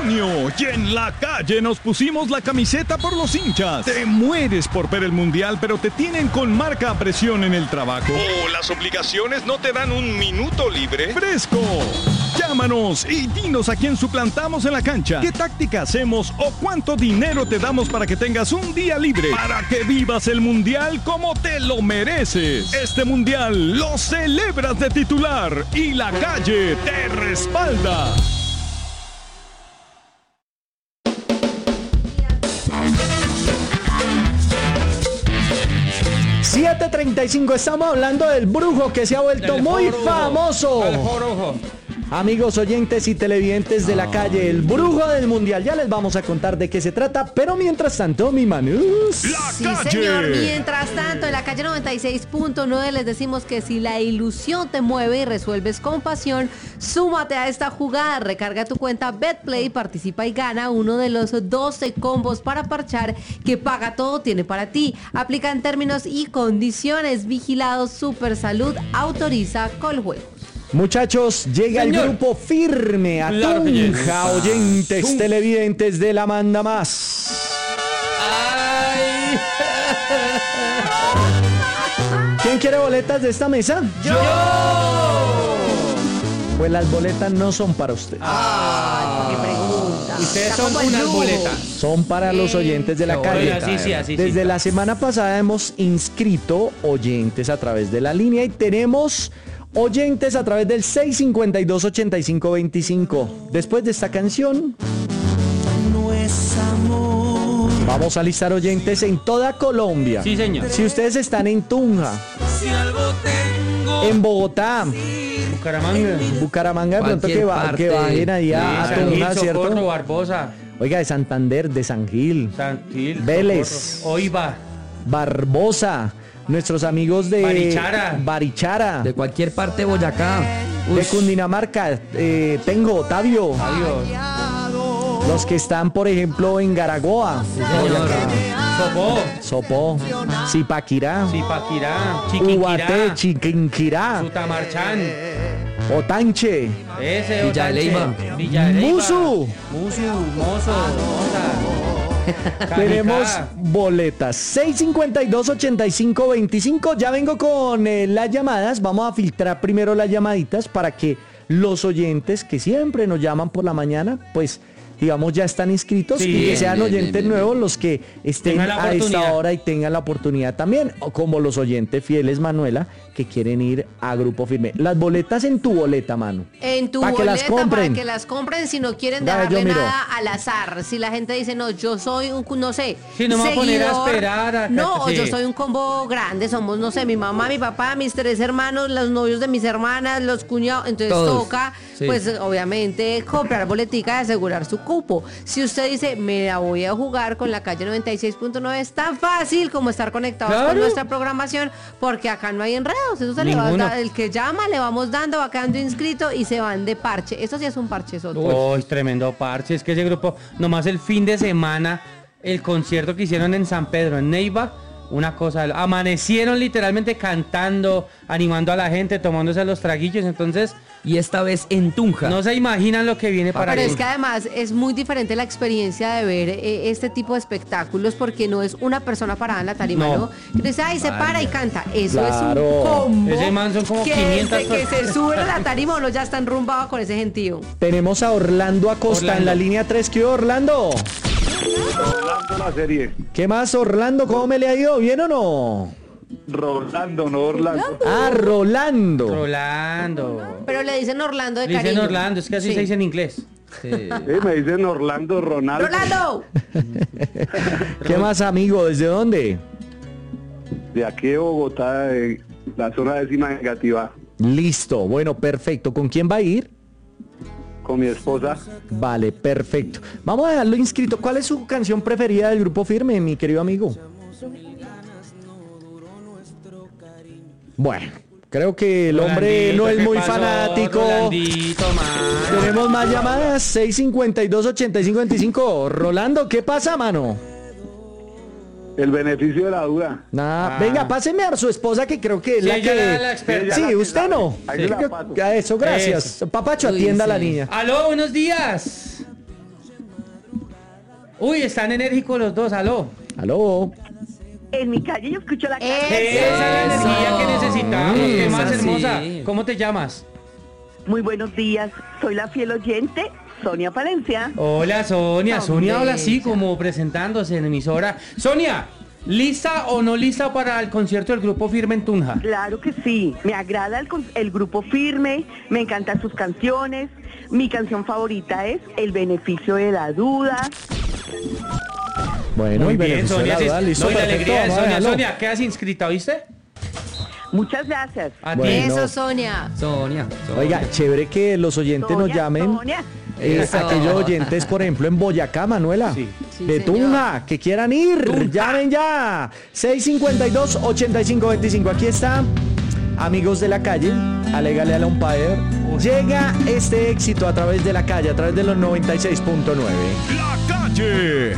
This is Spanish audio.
junio y en la calle nos pusimos la camiseta por los hinchas. Te mueres por ver el mundial, pero te tienen con marca a presión en el trabajo. ¿O las obligaciones no te dan un minuto libre? ¡Fresco! Llámanos y dinos a quién suplantamos en la cancha, qué táctica hacemos o cuánto dinero te damos para que tengas un día libre, para que vivas el mundial como te lo mereces. Este mundial lo celebras de titular y la calle te respalda. $7:35, estamos hablando del brujo que se ha vuelto muy famoso. Amigos oyentes y televidentes de la calle, el brujo del mundial. Ya les vamos a contar de qué se trata, pero mientras tanto, mi Manus. Sí, señor, mientras tanto, en la calle 96.9 les decimos que si la ilusión te mueve y resuelves con pasión, súmate a esta jugada, recarga tu cuenta BetPlay, participa y gana uno de los 12 combos para parchar que Paga Todo tiene para ti. Aplica en términos y condiciones. Vigilado Supersalud, autoriza Coljuegos. Muchachos, llega el grupo firme a Tunja, oyentes, televidentes de la Manda Más. ¡Ay! ¿Quién quiere boletas de esta mesa? ¡Yo! Pues las boletas no son para ustedes. Ay, qué pregunta. Ustedes son unas boletas. Son para los oyentes de la calle. Así, Desde la semana pasada hemos inscrito oyentes a través de la línea y tenemos oyentes a través del 652-8525. Después de esta canción, No es amor. vamos a listar oyentes en toda Colombia. Sí, señor. Si ustedes están en Tunja, Si algo tengo. en Bogotá, Bucaramanga. de pronto que bajen ahí a San Gil, Tunja, ¿cierto? Socorro, Barbosa, Oiga, de Santander, de San Gil, San Gil, Vélez, Socorro, Oiva, Barbosa, nuestros amigos de Barichara, De cualquier parte de Boyacá. de Cundinamarca, tengo Otavio, los que están, por ejemplo, en Garagoa, Sopó, Sopó, Zipaquirá, Zipaquirá, Ubaté, Chiquinquirá, Chiquinquirá, Sutamarchán, Otanche, ese, Villa de Leyva. Villa de Leyva, Musu. Mozo, Tenemos boletas 652-8525. Ya vengo con las llamadas. Vamos a filtrar primero las llamaditas para que los oyentes que siempre nos llaman por la mañana, pues digamos ya están inscritos, Sí, y que sean bien, oyentes bien. nuevos los que estén Tengan la a esta oportunidad. hora y tengan la oportunidad también, o como los oyentes fieles, Manuela, que quieren ir a Grupo Firme. Las boletas en tu boleta, Manu. En tu Pa' que boleta, las compren. para que las compren si no quieren Dale, dejarle yo miro. nada al azar. Si la gente dice, no, yo soy un, no sé, Sí, no me voy a poner a esperar a- no, o sí. yo soy un combo grande, somos, no sé, mi mamá, mi papá, mis 3 hermanos, los novios de mis hermanas, los cuñados, entonces Todos. toca, Sí. pues obviamente, comprar boletica y asegurar su cupo. Si usted dice, me la voy a jugar con la calle 96.9, es tan fácil como estar conectados con Claro. nuestra programación, porque acá no hay enredos, eso se le va a Ninguno. dar, el que llama le vamos dando, va quedando inscrito y se van de parche. Eso sí es un parchezote. Uy, tremendo parche. Es que ese grupo, nomás el fin de semana, el concierto que hicieron en San Pedro, en Neiva, una cosa, amanecieron literalmente cantando, animando a la gente, tomándose los traguillos. Entonces, Y esta vez en Tunja. no se imaginan lo que viene para Pero ellos. es que además es muy diferente la experiencia de ver este tipo de espectáculos, porque no es una persona parada en la tarima, No. ¿no? Que dice, ay, se para y canta. Eso Claro. es un combo. Ese man son como que 500 desde que se sube a la tarima uno ya está enrumbado con ese gentío. Tenemos a Orlando Acosta Orlando. en la línea 3. ¿Qué Orlando? Rolando la serie. ¿Qué más, Orlando? ¿Cómo me le ha ido? ¿Bien o no? Rolando, no Orlando. Ah, Rolando. Rolando. Pero le dicen Orlando de Le dicen cariño. Orlando, es que así Sí. se dice en inglés. Me dicen Orlando Ronaldo. ¡Rolando! ¿Qué más, amigo? ¿Desde dónde? De aquí de Bogotá, de la zona décima negativa, Listo. Bueno, perfecto. ¿Con quién va a ir? con mi esposa. Vale, perfecto. Vamos a dejarlo inscrito. ¿Cuál es su canción preferida del Grupo Firme, mi querido amigo? Bueno, creo que el hombre Rolandito, no es ¿qué muy pasó, fanático. Rolandito, mano? Tenemos más llamadas. 652-8525. Rolando, ¿qué pasa, mano? El beneficio de la duda. Nah, Ah. venga, páseme a su esposa, que creo que es Sí, la ella que... es la experta. Sí, usted no. Ahí se la Creo paso. que- Eso, gracias. Eso. Papacho, Uy, atienda a la sí. niña. Aló, buenos días. Uy, están enérgicos los dos, aló. Aló. En mi calle yo escucho la calle. Esa es la energía que necesitamos. ¿Qué más, Esa sí. hermosa? ¿Cómo te llamas? Muy buenos días, soy la fiel oyente, Sonia Palencia. Hola, Sonia. Sonia habla así como presentándose en emisora. Sonia, ¿lista o no lista para el concierto del Grupo Firme en Tunja? Claro que sí, me agrada el grupo Firme, me encantan sus canciones. Mi canción favorita es El beneficio de la duda. Bueno, Muy el bien, beneficio de Sonia. la duda, listo, No, y la perfecto, alegría de vamos a Sonia. dejarlo. Sonia, quedas inscrita, ¿viste? Muchas gracias. A ti. Bueno. Eso, Sonia. Sonia. Oiga, chévere que los oyentes nos Sonia, llamen. Sonia. Eso. Aquellos oyentes, por ejemplo, en Boyacá, Manuela. Sí. Sí, De señor. Tunja, que quieran ir. Llamen ya. 652-8525. Aquí está. Amigos de la calle, alégale al umpire. Llega este éxito a través de la calle, a través de los 96.9. La Calle.